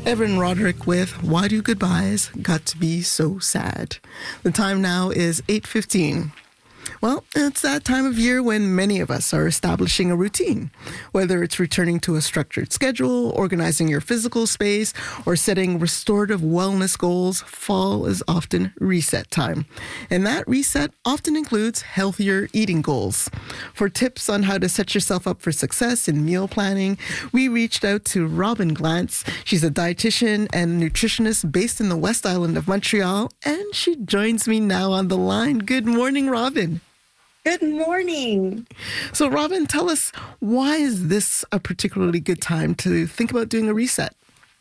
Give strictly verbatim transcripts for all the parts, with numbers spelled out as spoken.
Evan Roderick with Why Do Goodbyes Got to Be So Sad? The time now is eight fifteen. Well, it's that time of year when many of us are establishing a routine, whether it's returning to a structured schedule, organizing your physical space, or setting restorative wellness goals. Fall is often reset time. And that reset often includes healthier eating goals. For tips on how to set yourself up for success in meal planning, we reached out to Robin Glantz. She's a dietitian and nutritionist based in the West Island of Montreal, and she joins me now on the line. Good morning, Robin. Good morning. So, Robin, tell us, why is this a particularly good time to think about doing a reset?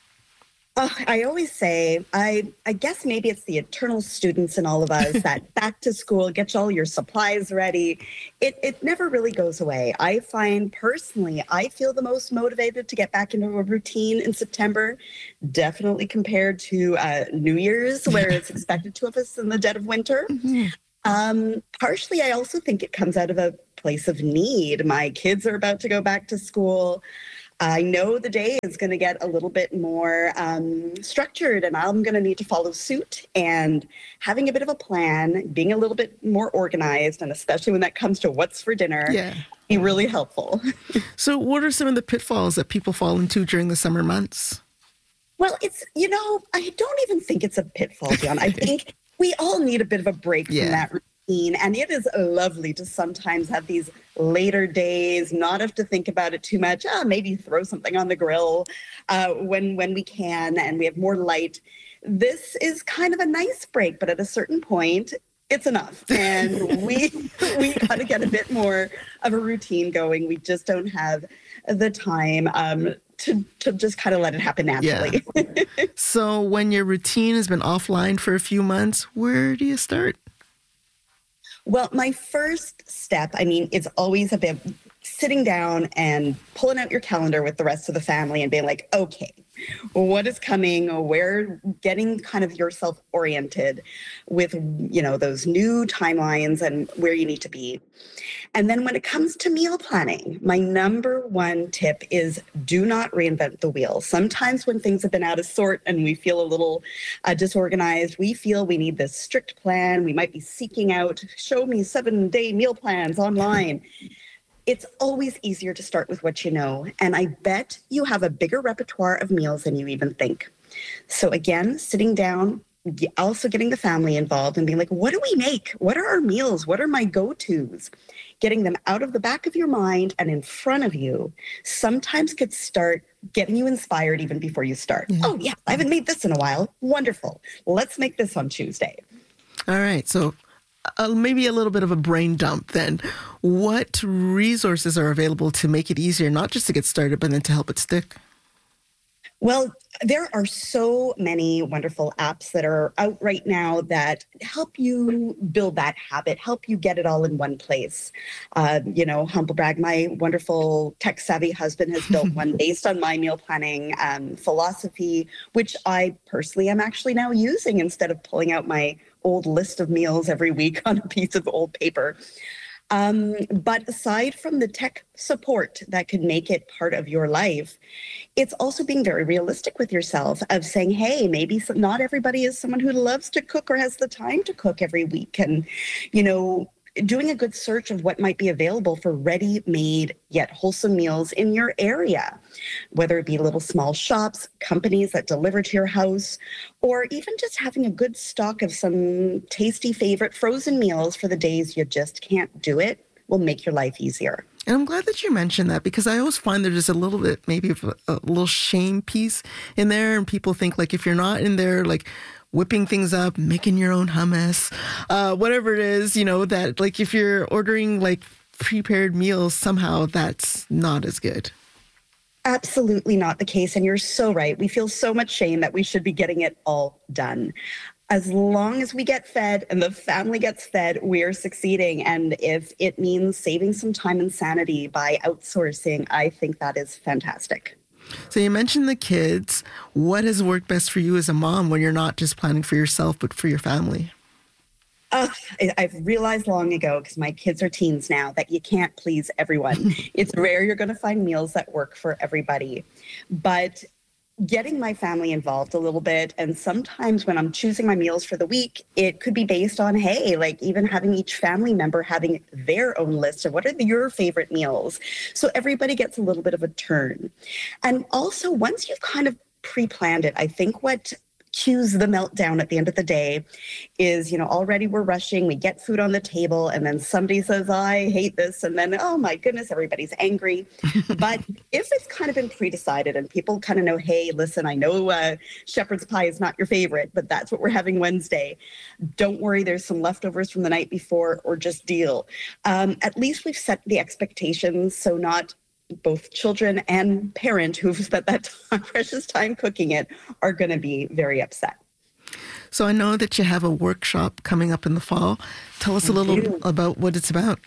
Uh, I always say, I, I guess maybe it's the eternal students in all of us that back to school, get all your supplies ready. It, it never really goes away. I find personally, I feel the most motivated to get back into a routine in September, definitely compared to uh, New Year's, where it's expected to have us in the dead of winter. Mm-hmm. Um, partially, I also think it comes out of a place of need. My kids are about to go back to school. I know the day is going to get a little bit more um, structured, and I'm going to need to follow suit. And having a bit of a plan, being a little bit more organized, and especially when that comes to what's for dinner, yeah. be really helpful. So what are some of the pitfalls that people fall into during the summer months? Well, it's, you know, I don't even think it's a pitfall, John. I think we all need a bit of a break yeah. from that routine. And it is lovely to sometimes have these later days, not have to think about it too much. Ah, maybe throw something on the grill uh, when, when we can and we have more light. This is kind of a nice break, but at a certain point, it's enough. And we we got to get a bit more of a routine going. We just don't have the time um, to, to just kind of let it happen naturally. Yeah. So when your routine has been offline for a few months, where do you start? Well, my first step, I mean, it's always a bit sitting down and pulling out your calendar with the rest of the family and being like, okay, what is coming? Where getting kind of yourself oriented with, you know, those new timelines and where you need to be. And then when it comes to meal planning, my number one tip is do not reinvent the wheel. Sometimes when things have been out of sort and we feel a little uh, disorganized, we feel we need this strict plan. We might be seeking out, show me seven day meal plans online. It's always easier to start with what you know. And I bet you have a bigger repertoire of meals than you even think. So again, sitting down, also getting the family involved and being like, what do we make? What are our meals? What are my go-tos? Getting them out of the back of your mind and in front of you sometimes could start getting you inspired even before you start. Yeah. Oh, yeah, I haven't made this in a while. Wonderful. Let's make this on Tuesday. All right. So uh, maybe a little bit of a brain dump then. What resources are available to make it easier, not just to get started, but then to help it stick? Well, there are so many wonderful apps that are out right now that help you build that habit, help you get it all in one place. Uh, you know, humble brag, my wonderful tech-savvy husband has built one based on my meal planning um, philosophy, which I personally am actually now using instead of pulling out my old list of meals every week on a piece of old paper. Um, but aside from the tech support that could make it part of your life, it's also being very realistic with yourself of saying, hey, maybe some, not everybody is someone who loves to cook or has the time to cook every week. And, you know, doing a good search of what might be available for ready-made yet wholesome meals in your area, whether it be little small shops, companies that deliver to your house, or even just having a good stock of some tasty favorite frozen meals for the days you just can't do it will make your life easier. And I'm glad that you mentioned that, because I always find there's a little bit, maybe of a, a little shame piece in there. And people think like, if you're not in there, like whipping things up, making your own hummus, uh, whatever it is, you know, that like if you're ordering like prepared meals, somehow that's not as good. Absolutely not the case. And you're so right. We feel so much shame that we should be getting it all done. As long as we get fed and the family gets fed, we're succeeding. And if it means saving some time and sanity by outsourcing, I think that is fantastic. So you mentioned the kids. What has worked best for you as a mom when you're not just planning for yourself, but for your family? Uh, I've realized long ago, because my kids are teens now, that you can't please everyone. It's rare you're going to find meals that work for everybody. But getting my family involved a little bit. And sometimes when I'm choosing my meals for the week, it could be based on, hey, like even having each family member having their own list of what are the, your favorite meals. So everybody gets a little bit of a turn. And also, once you've kind of pre-planned it, I think what cues the meltdown at the end of the day is, you know, already we're rushing, we get food on the table, and then somebody says, I hate this. And then, oh my goodness, everybody's angry. But if it's kind of been pre-decided and people kind of know, hey, listen, I know uh, shepherd's pie is not your favorite, but that's what we're having Wednesday. Don't worry, there's some leftovers from the night before, or just deal. Um, at least we've set the expectations, so not both children and parent who've spent that time, precious time cooking it are going to be very upset. So I know that you have a workshop coming up in the fall. Tell us a little about what it's about.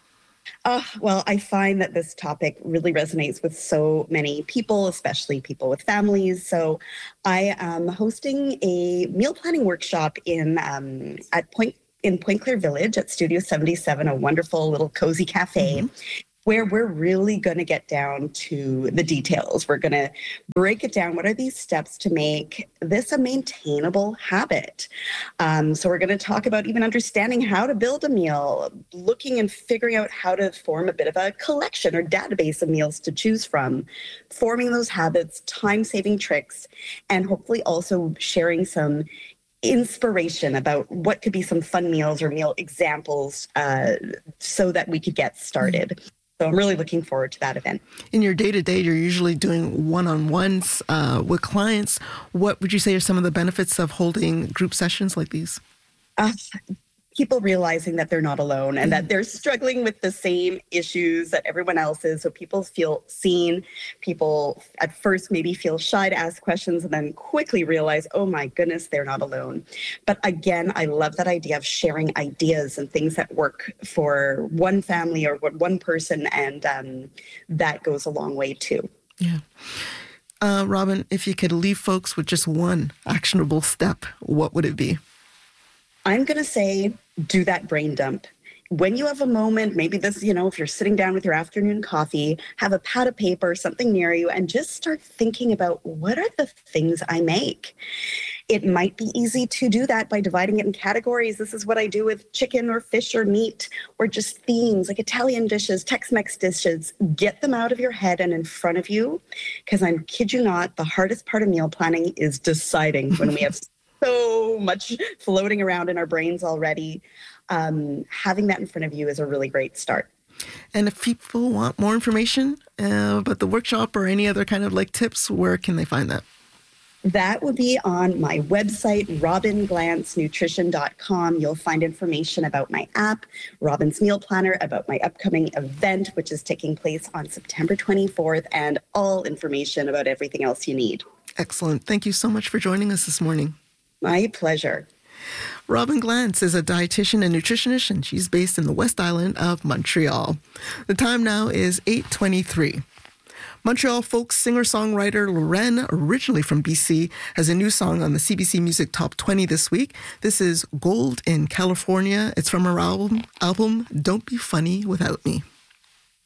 Uh, well, I find that this topic really resonates with so many people, especially people with families. So I am hosting a meal planning workshop in um, at Point in Point Clear Village at Studio seventy-seven, a wonderful little cozy cafe. Mm-hmm. Where we're really going to get down to the details. We're going to break it down. What are these steps to make this a maintainable habit? Um, so we're going to talk about even understanding how to build a meal, looking and figuring out how to form a bit of a collection or database of meals to choose from, forming those habits, time-saving tricks, and hopefully also sharing some inspiration about what could be some fun meals or meal examples uh, so that we could get started. Mm-hmm. So I'm really looking forward to that event. In your day-to-day, you're usually doing one-on-ones uh, with clients. What would you say are some of the benefits of holding group sessions like these? Uh, people realizing that they're not alone and that they're struggling with the same issues that everyone else is. So people feel seen. People at first maybe feel shy to ask questions and then quickly realize, oh my goodness, they're not alone. But again, I love that idea of sharing ideas and things that work for one family or one person. And um, that goes a long way too. Yeah. Uh, Robin, if you could leave folks with just one actionable step, what would it be? I'm going to say, do that brain dump. When you have a moment, maybe this, you know, if you're sitting down with your afternoon coffee, have a pad of paper, something near you, and just start thinking about what are the things I make. It might be easy to do that by dividing it in categories. This is what I do with chicken or fish or meat, or just themes like Italian dishes, Tex-Mex dishes. Get them out of your head and in front of you, because I kid you not, the hardest part of meal planning is deciding when we have so much floating around in our brains already. Um, having that in front of you is a really great start. And if people want more information uh, about the workshop or any other kind of like tips, where can they find that? That would be on my website, robin glantz nutrition dot com. You'll find information about my app, Robin's Meal Planner, about my upcoming event, which is taking place on September twenty-fourth, and all information about everything else you need. Excellent. Thank you so much for joining us this morning. My pleasure. Robin Glantz is a dietitian and nutritionist, and she's based in the West Island of Montreal. The time now is eight twenty-three. Montreal folk singer-songwriter Loren, originally from B C, has a new song on the C B C Music Top twenty this week. This is Gold in California. It's from her album, album Don't Be Funny Without Me.